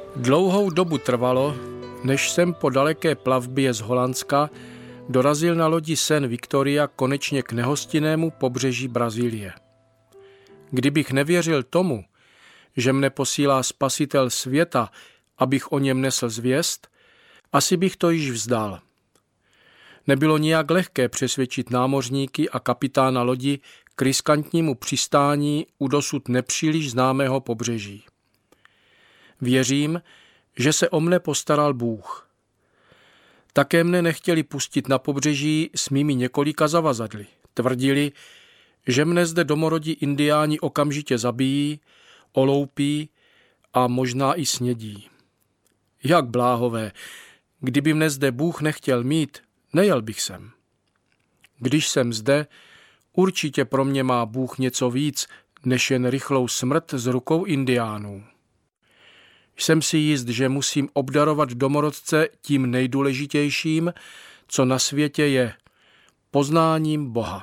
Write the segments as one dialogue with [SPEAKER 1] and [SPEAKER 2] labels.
[SPEAKER 1] Dlouhou dobu trvalo, než jsem po daleké plavbě z Holandska dorazil na lodi San Victoria konečně k nehostinnému pobřeží Brazílie. Kdybych nevěřil tomu, že mne posílá Spasitel světa, abych o něm nesl zvěst, asi bych to již vzdal. Nebylo nijak lehké přesvědčit námořníky a kapitána lodi k riskantnímu přistání u dosud nepříliš známého pobřeží. Věřím, že se o mne postaral Bůh. Také mne nechtěli pustit na pobřeží s mými několika zavazadly. Tvrdili, že mne zde domorodí indiáni okamžitě zabijí, oloupí a možná i snědí. Jak bláhové, kdyby mne zde Bůh nechtěl mít, nejel bych sem. Když jsem zde, určitě pro mě má Bůh něco víc, než jen rychlou smrt z rukou indiánů. Jsem si jist, že musím obdarovat domorodce tím nejdůležitějším, co na světě je, poznáním Boha.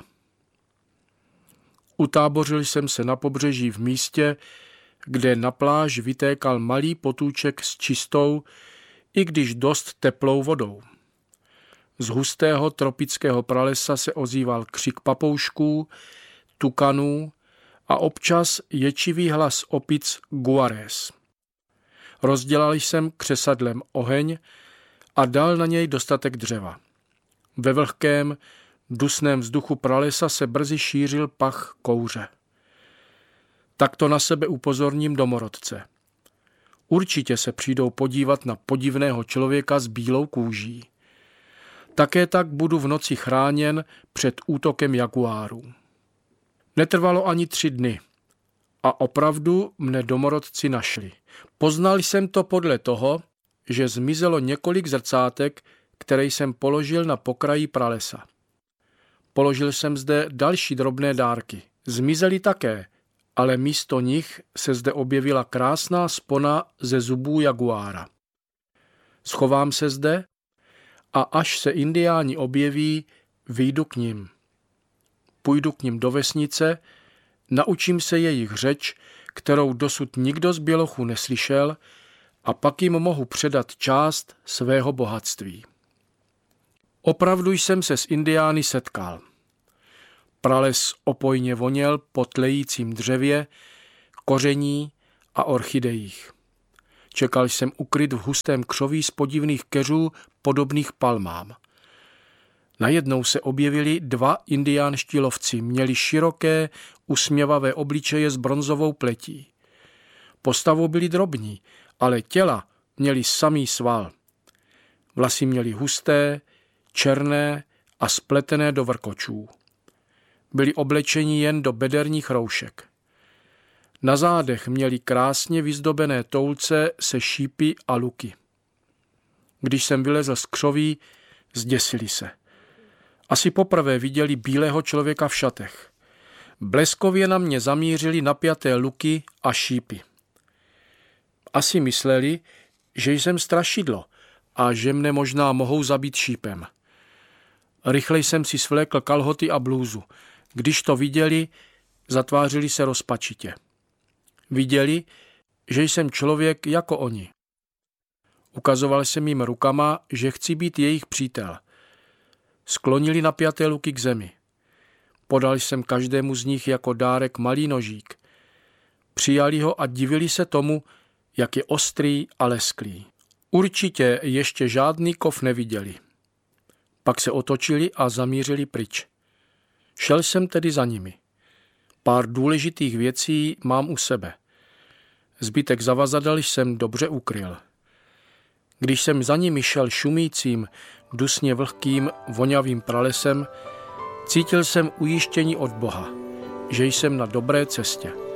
[SPEAKER 1] Utábořil jsem se na pobřeží v místě, kde na pláž vytékal malý potůček s čistou, i když dost teplou vodou. Z hustého tropického pralesa se ozýval křik papoušků, tukanů a občas ječivý hlas opic guarés. Rozdělal jsem křesadlem oheň a dal na něj dostatek dřeva. Ve vlhkém, dusném vzduchu pralesa se brzy šířil pach kouře. Takto na sebe upozorním domorodce. Určitě se přijdou podívat na podivného člověka s bílou kůží. Také tak budu v noci chráněn před útokem jaguárů. Netrvalo ani 3 dny. A opravdu mne domorodci našli. Poznal jsem to podle toho, že zmizelo několik zrcátek, které jsem položil na pokraji pralesa. Položil jsem zde další drobné dárky. Zmizely také, ale místo nich se zde objevila krásná spona ze zubů jaguára. Schovám se zde a až se indiáni objeví, vyjdu k nim. Půjdu k nim do vesnice, naučím se jejich řeč, kterou dosud nikdo z bělochů neslyšel, a pak jim mohu předat část svého bohatství. Opravdu jsem se s indiány setkal. Prales opojně voněl po tlejícím dřevě, koření a orchidejích. Čekal jsem ukryt v hustém křoví z podivných keřů podobných palmám. Najednou se objevili 2 indiánští lovci, měli široké, usměvavé obličeje s bronzovou pletí. Postavou byli drobní, ale těla měli samý sval. Vlasy měli husté, černé a spletené do vrkočů. Byli oblečeni jen do bederních roušek. Na zádech měli krásně vyzdobené toulce se šípy a luky. Když jsem vylezl z křoví, zděsili se. Asi poprvé viděli bílého člověka v šatech. Bleskově na mě zamířili napjaté luky a šípy. Asi mysleli, že jsem strašidlo a že mne možná mohou zabít šípem. Rychle jsem si svlékl kalhoty a blůzu. Když to viděli, zatvářili se rozpačitě. Viděli, že jsem člověk jako oni. Ukazoval jsem jim rukama, že chci být jejich přítel. Sklonili napjaté luky k zemi. Podal jsem každému z nich jako dárek malý nožík. Přijali ho a divili se tomu, jak je ostrý a lesklý. Určitě ještě žádný kov neviděli. Pak se otočili a zamířili pryč. Šel jsem tedy za nimi. Pár důležitých věcí mám u sebe. Zbytek zavazadel jsem dobře ukryl. Když jsem za nimi šel šumícím, dusně vlhkým, vonavým pralesem, cítil jsem ujištění od Boha, že jsem na dobré cestě.